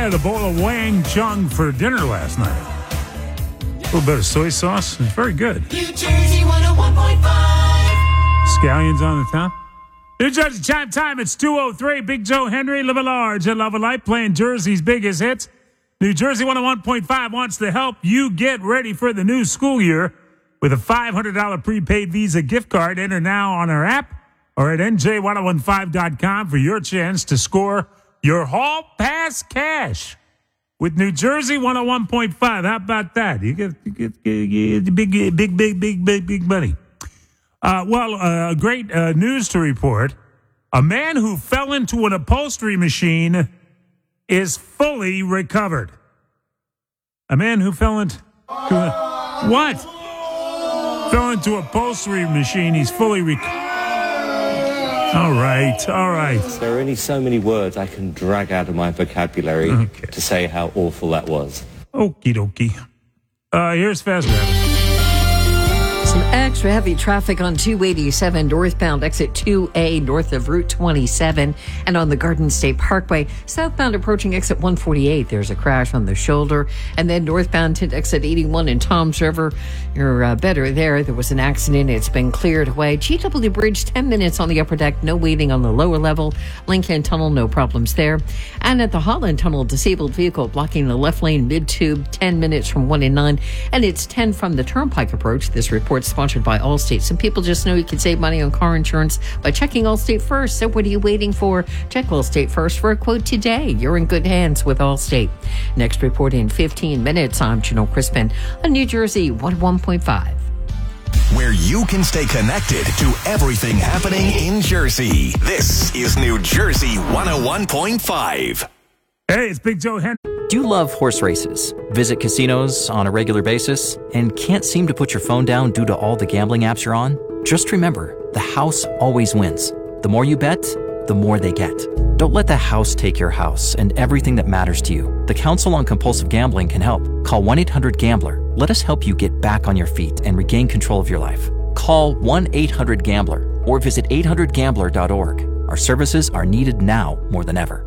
had a bowl of Wang Chung for dinner last night. A little bit of soy sauce. It's very good. New Jersey 101.5. Scallions on the top. New Jersey Chime Time. It's 2:03. Big Joe Henry, Live a Large and Love a Life, playing Jersey's biggest hits. New Jersey 101.5 wants to help you get ready for the new school year with a $500 prepaid Visa gift card. Enter now on our app or at NJ1015.com for your chance to score your Hall Pass cash with New Jersey 101.5. How about that? You get big money. Great news to report. A man who fell into an upholstery machine is fully recovered. A man who fell into what? Fell into an upholstery machine. He's fully recovered. All right. There are only so many words I can drag out of my vocabulary to say how awful that was. Okie dokie. Here's Fast Travel. Some extra heavy traffic on 287 northbound exit 2A north of Route 27 and on the Garden State Parkway. Southbound approaching exit 148, there's a crash on the shoulder. And then northbound to exit 81 in Toms River. You're better there. There was an accident. It's been cleared away. GW Bridge, 10 minutes on the upper deck. No waiting on the lower level. Lincoln Tunnel, no problems there. And at the Holland Tunnel, disabled vehicle blocking the left lane mid-tube, 10 minutes from 1 and 9. And it's 10 from the Turnpike approach. This report sponsored by Allstate. Some people just know you can save money on car insurance by checking Allstate first. So what are you waiting for? Check Allstate first for a quote today. You're in good hands with Allstate. Next report in 15 minutes. I'm Janelle Crispin on New Jersey 101.5. Where you can stay connected to everything happening in Jersey. This is New Jersey 101.5. Hey, it's Big Joe Henry. Do you love horse races, visit casinos on a regular basis, and can't seem to put your phone down due to all the gambling apps you're on? Just remember, the house always wins. The more you bet, the more they get. Don't let the house take your house and everything that matters to you. The Council on Compulsive Gambling can help. Call 1-800-GAMBLER. Let us help you get back on your feet and regain control of your life. Call 1-800-GAMBLER or visit 800gambler.org. Our services are needed now more than ever.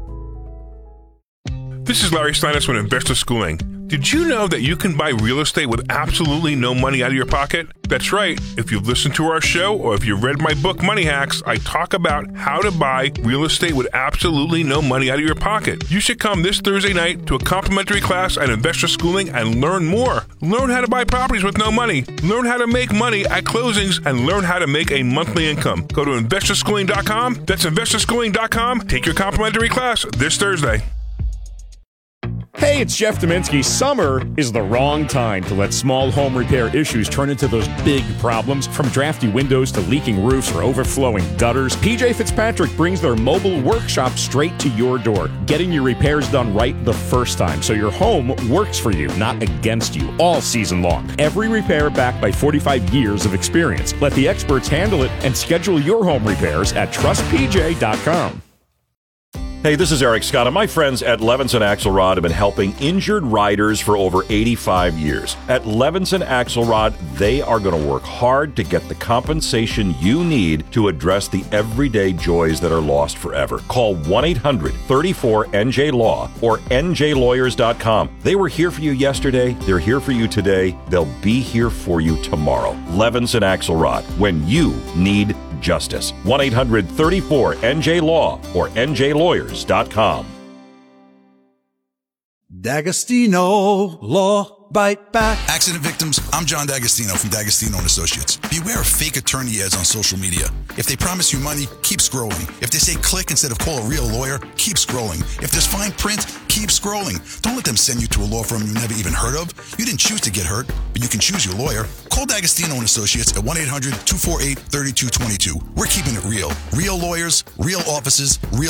This is Larry Steinus with Investor Schooling. Did you know that you can buy real estate with absolutely no money out of your pocket? That's right. If you've listened to our show or if you've read my book, Money Hacks, I talk about how to buy real estate with absolutely no money out of your pocket. You should come this Thursday night to a complimentary class at Investor Schooling and learn more. Learn how to buy properties with no money. Learn how to make money at closings and learn how to make a monthly income. Go to investorschooling.com. That's investorschooling.com. Take your complimentary class this Thursday. Hey, it's Jeff Dominski. Summer is the wrong time to let small home repair issues turn into those big problems. From drafty windows to leaking roofs or overflowing gutters, PJ Fitzpatrick brings their mobile workshop straight to your door, getting your repairs done right the first time so your home works for you, not against you, all season long. Every repair backed by 45 years of experience. Let the experts handle it and schedule your home repairs at trustpj.com. Hey, this is Eric Scott, and my friends at Levinson Axelrod have been helping injured riders for over 85 years. At Levinson Axelrod, they are going to work hard to get the compensation you need to address the everyday joys that are lost forever. Call 1-800-34-NJ-LAW or njlawyers.com. They were here for you yesterday, they're here for you today, they'll be here for you tomorrow. Levinson Axelrod, when you need justice. 1-800-34-NJ-LAW or njlawyers.com. D'Agostino Law Bite Back. Accident victims, I'm John D'Agostino from D'Agostino & Associates. Beware of fake attorney ads on social media. If they promise you money, keep scrolling. If they say click instead of call a real lawyer, keep scrolling. If there's fine print, keep scrolling. Don't let them send you to a law firm you never even heard of. You didn't choose to get hurt, but you can choose your lawyer. Call D'Agostino & Associates at 1-800-248-3222. We're keeping it real. Real lawyers, real offices, real